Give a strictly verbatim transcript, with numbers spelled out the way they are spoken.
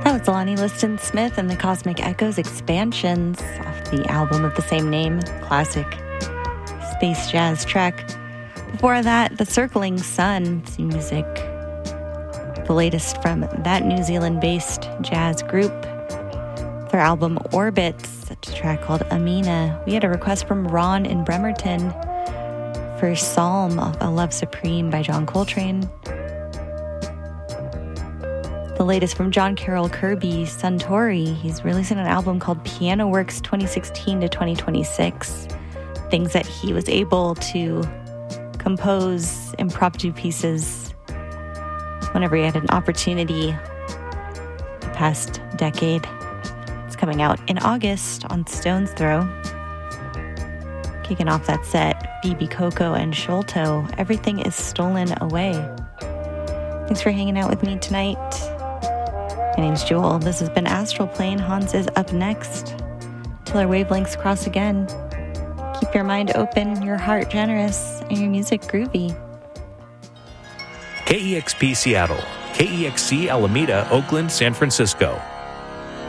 That was Lonnie Liston Smith and the Cosmic Echoes Expansions off the album of the same name, classic space jazz track. Before that, The Circling Sun music, the latest from that New Zealand-based jazz group. Their album Orbits, a track called Amina. We had a request from Ron in Bremerton for Psalm of A Love Supreme by John Coltrane. The latest from John Carroll Kirby, Suntory. He's releasing an album called Piano Works twenty sixteen to twenty twenty-six. Things that he was able to compose, impromptu pieces, whenever he had an opportunity the past decade. It's coming out in August on Stone's Throw. Kicking off that set, B B Coco and Sholto, Everything is Stolen Away. Thanks for hanging out with me tonight. My name's Jewel. This has been Astral Plane. Hans is up next. Till our wavelengths cross again. Keep your mind open, your heart generous, and your music groovy. K E X P Seattle, K E X C Alameda, Oakland, San Francisco.